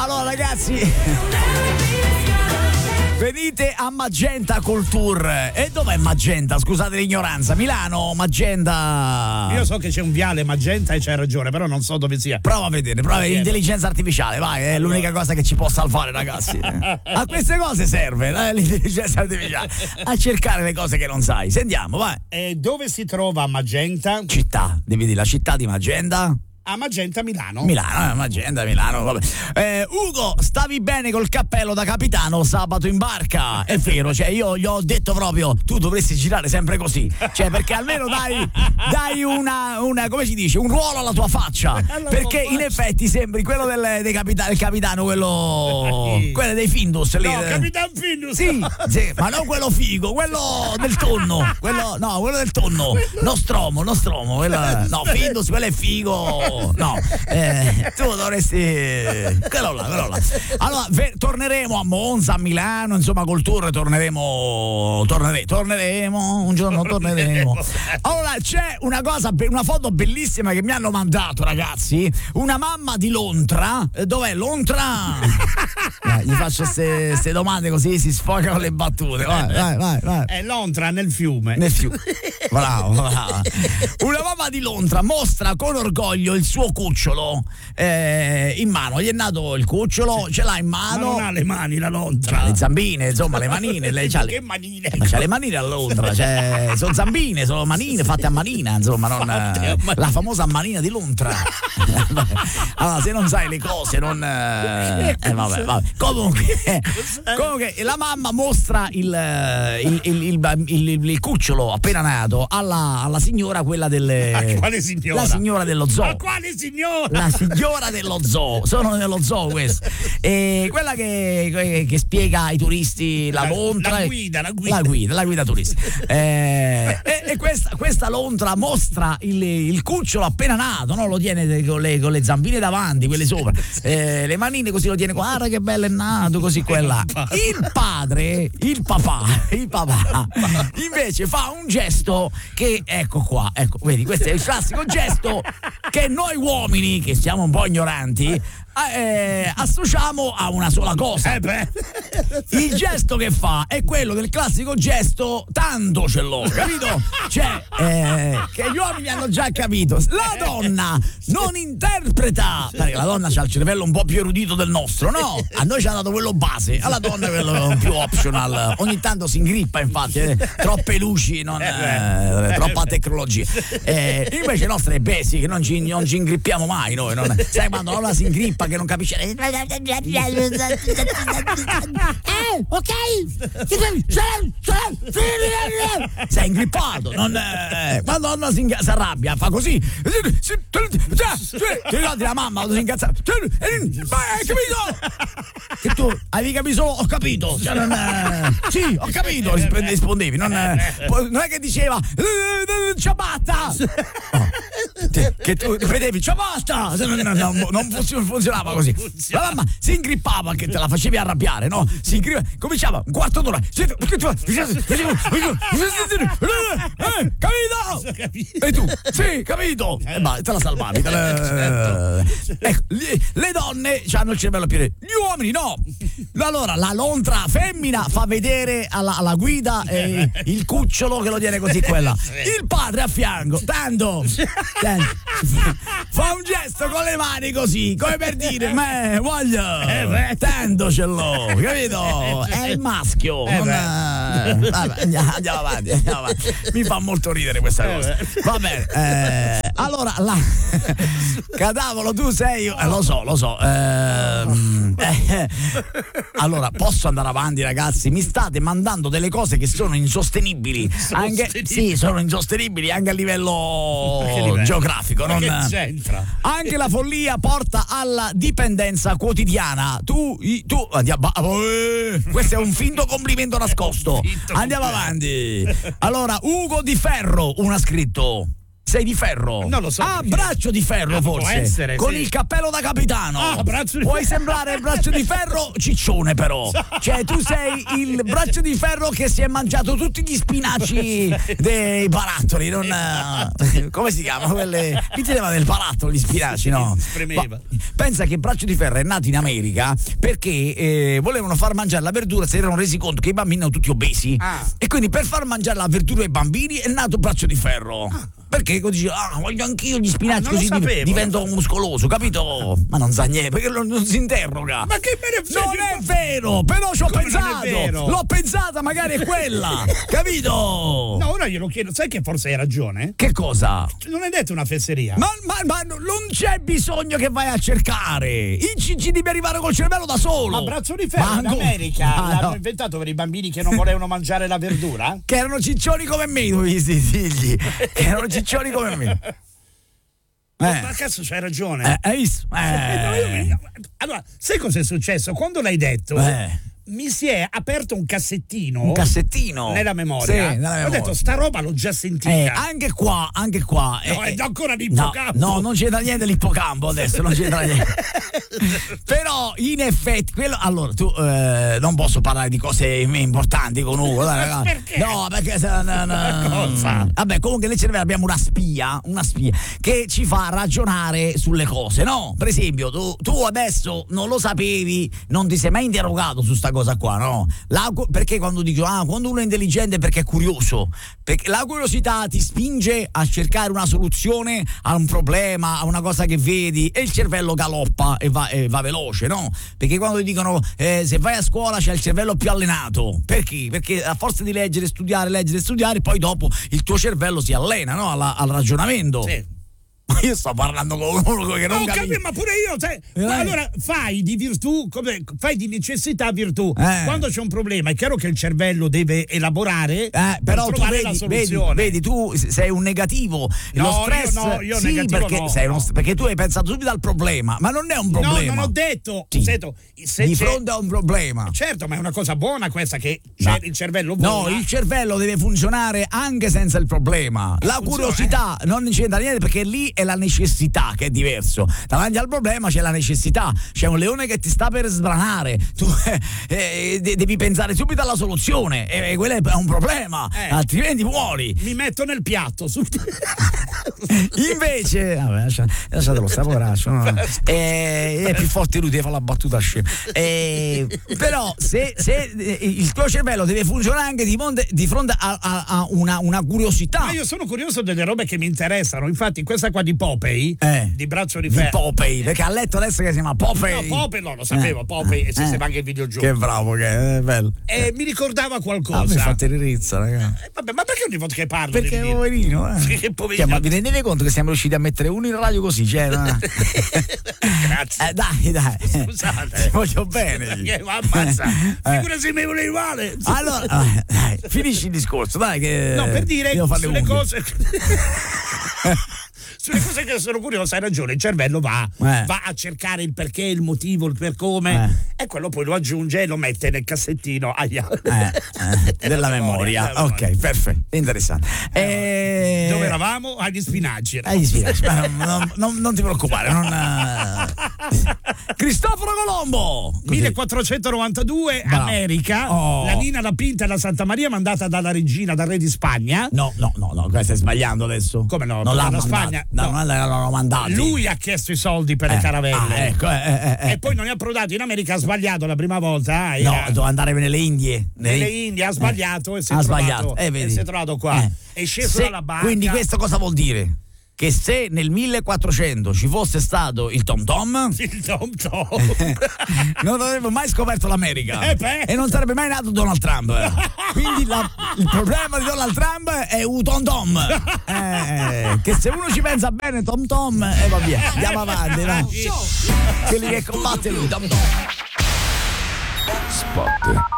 Allora ragazzi, venite a Magenta col tour. E dov'è Magenta? Scusate l'ignoranza. Milano, Magenta. Io so che c'è un viale Magenta e c'hai ragione, però non so dove sia. Prova a vedere, prova intelligenza artificiale, vai, è l'unica cosa che ci può salvare, ragazzi. A queste cose serve l'intelligenza artificiale, a cercare le cose che non sai. Sentiamo, vai. E dove si trova Magenta? Città, devi dire la città di Magenta. A Magenta, Milano. Magenta, Milano, vabbè. Ugo, stavi bene col cappello da capitano sabato in barca? È vero, cioè io gli ho detto proprio, tu dovresti girare sempre così, cioè perché almeno dai una come si dice, un ruolo alla tua faccia, perché in effetti sembri quello del capitano, quello dei Findus lì. No, Capitan Findus. Sì, ma non quello figo, quello del tonno, quello del tonno, Nostromo, no, Findus, quello è figo. No, tu dovresti quello là. Allora torneremo a Monza, a Milano, insomma col tour torneremo un giorno torneremo. Allora c'è una foto bellissima che mi hanno mandato, ragazzi, una mamma di Lontra. Dov'è Lontra? Gli faccio queste domande così si sfogano le battute. Vai. È Lontra nel fiume. Bravo. Una mamma di Lontra mostra con orgoglio il suo cucciolo in mano. Gli è nato il cucciolo, ce l'ha in mano. Ma non ha le mani la Lontra. C'ha le zambine, insomma, le manine. Che manine? Ma c'ha le manine a Londra, sono zambine, sono manine fatte a manina, insomma, non la famosa manina di Lontra. Allora, se non sai le cose, non vabbè. Comunque la mamma mostra il cucciolo appena nato alla signora, quella delle. Quale signora? La signora dello zoo. Ma quale signora? La signora dello zoo. Sono nello zoo questo. E quella che spiega ai turisti la lontra. La guida turistica. E questa lontra mostra il cucciolo appena nato, no? Lo tiene con le zambine davanti, quelle sopra. Le manine così lo tiene, guarda che bello è nato, così quella. Il papà invece fa un gesto che ecco qua, vedi, questo è il classico gesto che noi uomini, che siamo un po' ignoranti, associamo a una sola cosa. Il gesto che fa è quello del classico gesto tanto ce l'ho, capito? Cioè che gli uomini hanno già capito. La donna non interpreta, perché la donna ha il cervello un po' più erudito del nostro, no? A noi ci ha dato quello base, alla donna quello più optional. Ogni tanto si ingrippa, infatti, troppe luci, troppa tecnologia. Invece le nostre basic non ci ingrippiamo mai noi, sai quando la donna si ingrippa che non capisce. Ok, sei ingrippato, quando la donna si arrabbia fa così, ti ricordi la mamma quando si incazza, hai capito? Che tu avevi capito solo ho capito, sì, ho capito, rispondevi, non è che diceva ciabatta, che tu ripetevi ciabatta, non funzionava così. La mamma si ingrippava, che te la facevi arrabbiare, no? Si ingrippava, cominciava un quarto d'ora. Capito? E tu? Sì, capito? Te la salvavi. Ecco, le donne hanno il cervello pieno, gli uomini no. Allora la lontra femmina fa vedere alla guida il cucciolo che lo tiene così, quella. Il padre a fianco, tanto fa un gesto con le mani così, come per dire voglio, tanto ce l'ho, capito? È il maschio. Andiamo avanti. Mi fa molto ridere questa cosa. Va bene. Allora Cadavolo, tu sei. Lo so. Allora, posso andare avanti, ragazzi? Mi state mandando delle cose che sono insostenibili. Sì, sono insostenibili anche a livello geografico. Ma che c'entra? Anche la follia porta alla dipendenza quotidiana. Tu andiamo. Questo è un finto complimento nascosto. Andiamo avanti. Allora, Ugo Di Ferro, uno ha scritto: Sei di ferro. Non lo so. Braccio di ferro forse. Può essere, con sì. il cappello da capitano. Braccio di Puoi ferro. sembrare braccio di ferro ciccione però. Cioè tu sei il braccio di ferro che si è mangiato tutti gli spinaci dei barattoli, non come si chiama? Quelle chi teneva del barattolo gli spinaci, no? Spremeva. Pensa che braccio di ferro è nato in America perché volevano far mangiare la verdura, si erano resi conto che i bambini erano tutti obesi. E quindi per far mangiare la verdura ai bambini è nato braccio di ferro. Perché così dice, voglio anch'io gli spinaci così divento muscoloso, capito? Ma non sa niente, perché non si interroga. Ma che me ne frega? Non è vero, però ci ho pensato. L'ho pensata, magari è quella, capito? No, ora glielo chiedo, sai che forse hai ragione? Che cosa? Non hai detto una fesseria. Ma non c'è bisogno che vai a cercare. Ci devi arrivare col cervello da solo. Ma braccio di ferro in America l'hanno inventato per i bambini che non volevano mangiare la verdura? Che erano ciccioni come me, i figli. Che erano ciccioni come me. Ma cazzo, c'hai ragione. Hai visto? Allora, sai cosa è successo? Quando l'hai detto, mi si è aperto un cassettino. Un cassettino? Nella memoria. Sì, nella memoria. Ho detto, sta roba l'ho già sentita. Anche qua. No, è ancora l'ippocampo. No, non c'entra niente l'ippocampo adesso, non c'entra niente. Però, in effetti, allora, tu non posso parlare di cose importanti con Ugo. Perché? No, perché vabbè, comunque nel cervello abbiamo una spia che ci fa ragionare sulle cose, no? Per esempio, tu adesso non lo sapevi, non ti sei mai interrogato su sta cosa qua, no? Perché quando dico quando uno è intelligente è perché è curioso, perché la curiosità ti spinge a cercare una soluzione a un problema, a una cosa che vedi, e il cervello galoppa e va veloce, no? Perché quando ti dicono se vai a scuola c'è il cervello più allenato, perché? Perché a forza di leggere, studiare, poi dopo il tuo cervello si allena, no? Al ragionamento. Sì. Ma io sto parlando con uno che non capisce. Ma pure io, sai, allora fai di virtù, fai di necessità virtù. Quando c'è un problema è chiaro che il cervello deve elaborare però per trovare la soluzione. Vedi, tu sei un negativo. Lo stress, io sì, negativo perché, perché tu hai pensato subito al problema, ma non è un problema. No, non ho detto. Sì. Sento, di fronte a un problema. Certo, ma è una cosa buona questa che il cervello vola. No, il cervello deve funzionare anche senza il problema. La curiosità non c'entra niente, perché lì è la necessità che è diverso. Davanti al problema c'è la necessità, c'è un leone che ti sta per sbranare, tu devi pensare subito alla soluzione, e quello è un problema, altrimenti muori. Mi metto nel piatto invece lasciatelo sta poveraccio, no? È più forte lui, deve fare la battuta scema. Però se il tuo cervello deve funzionare anche di fronte a una curiosità. Ma io sono curioso delle robe che mi interessano, infatti questa qua di Popeye, di braccio di ferro. Di Popeye, perché ha letto adesso che si chiama Popeye. No, Popeye lo sapevo, Popeye esisteva anche il videogioco. Che bravo che è, bello. E mi ricordava qualcosa. Mi fa tenerezza, ragazzi. Vabbè, ma perché ogni volta che parlo? Perché è poverino, Che poverino. Ma vi rendete conto che siamo riusciti a mettere uno in radio così? Cioè, Grazie. Dai. Scusate. Ti voglio bene. Ammazza. Figura se mi volevi male. Allora, dai, finisci il discorso, dai. No, per dire sulle cose. Sulle cose che sono curioso, hai ragione, il cervello va a cercare il perché, il motivo, il per come, e quello poi lo aggiunge e lo mette nel cassettino della memoria. Ok, perfetto, interessante. Dove eravamo? Agli spinaci. Ma non ti preoccupare, Cristoforo Colombo, 1492, America. La Nina, la Pinta e la Santa Maria mandata dalla regina, dal re di Spagna. No, stai sbagliando adesso. Come no? Non l'ha Spagna. No, non l'hanno mandato. Lui ha chiesto i soldi per le caravelle. E poi non è approdato in America, ha sbagliato la prima volta. Doveva andare nelle Indie. Nelle Indie ha sbagliato e si è trovato qua. È sceso dalla barca. Quindi questo cosa vuol dire? Che se nel 1400 ci fosse stato il Tom Tom, non avrebbe mai scoperto l'America e non sarebbe mai nato Donald Trump. Quindi il problema di Donald Trump è un Tom Tom, che se uno ci pensa bene, Tom Tom, e va via, andiamo avanti, va. Quelli che combatte lui, Tom Tom. Spot.